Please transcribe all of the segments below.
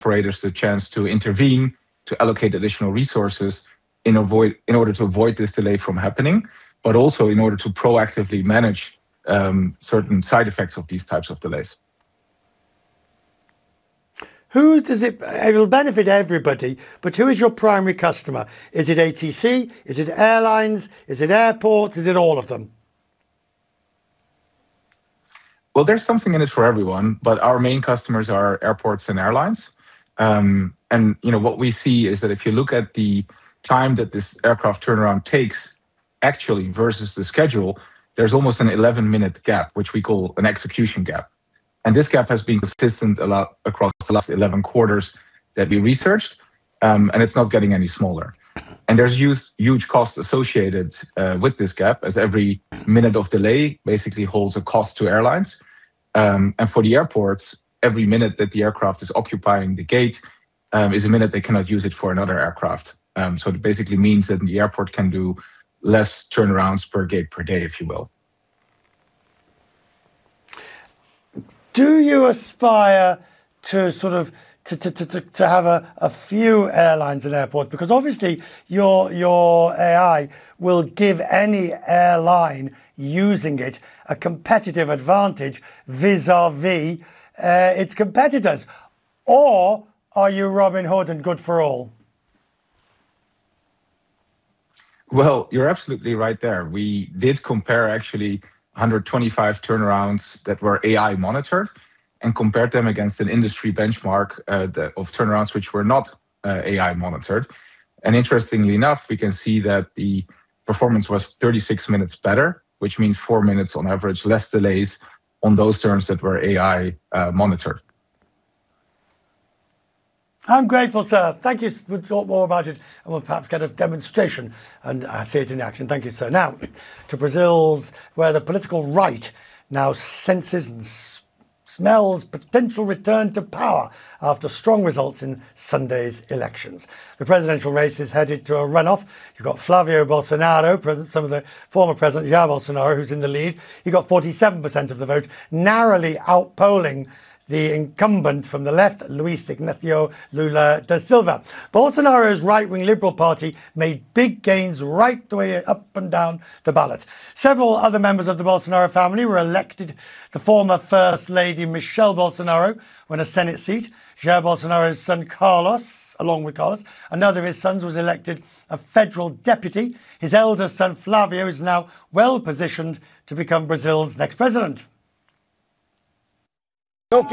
operators the chance to intervene, to allocate additional resources in order to avoid this delay from happening, but also in order to proactively manage certain side effects of these types of delays. Who does it will benefit everybody, but who is your primary customer? Is it ATC? Is it airlines? Is it airports? Is it all of them? Well, there's something in it for everyone, but our main customers are airports and airlines. And what we see is that if you look at the time that this aircraft turnaround takes actually versus the schedule, there's almost an 11-minute gap, which we call an execution gap. And this gap has been consistent a lot across the last 11 quarters that we researched, and it's not getting any smaller. And there's huge costs associated with this gap, as every minute of delay basically holds a cost to airlines. And for the airports, every minute that the aircraft is occupying the gate is a minute they cannot use it for another aircraft. So it basically means that the airport can do less turnarounds per gate per day, if you will. Do you aspire to sort of to have a few airlines and airports? Because obviously your AI will give any airline using it a competitive advantage vis-a-vis its competitors. Or are you Robin Hood and good for all? Well, you're absolutely right there. We did compare actually 125 turnarounds that were AI monitored and compared them against an industry benchmark of turnarounds which were not AI monitored. And interestingly enough, we can see that the performance was 36 minutes better, which means 4 minutes on average less delays on those turns that were AI monitored. I'm grateful, sir. Thank you. We'll talk more about it and we'll perhaps get a demonstration and see it in action. Thank you, sir. Now, to Brazil's, where the political right now senses and smells potential return to power after strong results in Sunday's elections. The presidential race is headed to a runoff. You've got Flavio Bolsonaro, some of the former president Jair Bolsonaro, who's in the lead. He got 47% of the vote, narrowly outpolling the incumbent from the left, Luiz Ignacio Lula da Silva. Bolsonaro's right-wing Liberal Party made big gains right the way up and down the ballot. Several other members of the Bolsonaro family were elected. The former First Lady Michelle Bolsonaro won a Senate seat. Jair Bolsonaro's son Carlos, along with Carlos, another of his sons was elected a federal deputy. His eldest son Flavio is now well positioned to become Brazil's next president. I'm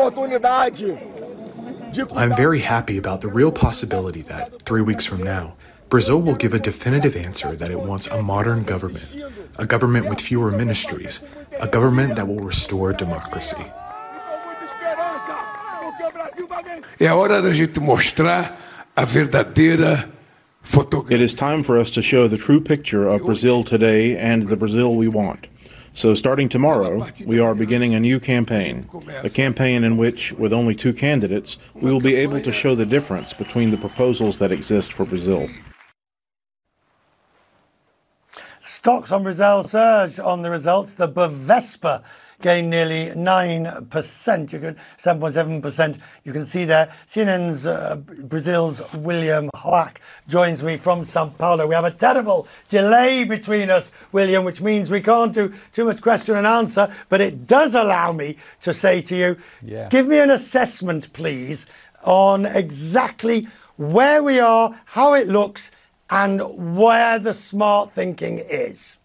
very happy about the real possibility that, 3 weeks from now, Brazil will give a definitive answer that it wants a modern government, a government with fewer ministries, a government that will restore democracy. It is time for us to show the true picture of Brazil today and the Brazil we want. So starting tomorrow, we are beginning a new campaign, a campaign in which, with only 2 candidates, we will be able to show the difference between the proposals that exist for Brazil. Stocks on Brazil surged on the results. The Bovespa gained nearly 9%, 7.7%. You can see there. CNN's Brazil's William Hoak joins me from Sao Paulo. We have a terrible delay between us, William, which means we can't do too much question and answer, but it does allow me to say to you, give me an assessment, please, on exactly where we are, how it looks, and where the smart thinking is.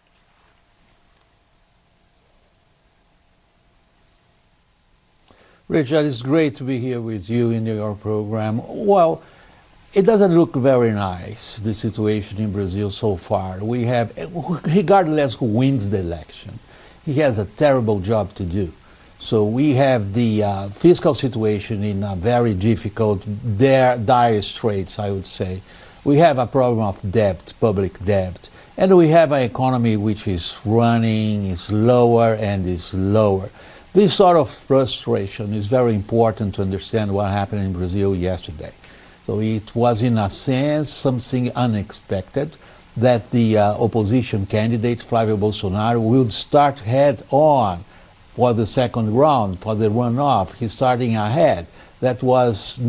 Richard, it's great to be here with you in your program. Well, it doesn't look very nice, the situation in Brazil so far. We have, regardless who wins the election, he has a terrible job to do. So we have the fiscal situation in a very difficult, dire straits, I would say. We have a problem of debt, public debt, and we have an economy which is running, is lower and is lower. This sort of frustration is very important to understand what happened in Brazil yesterday. So it was, in a sense, something unexpected that the opposition candidate, Flavio Bolsonaro, will start head on for the second round, for the runoff. He's starting ahead. that was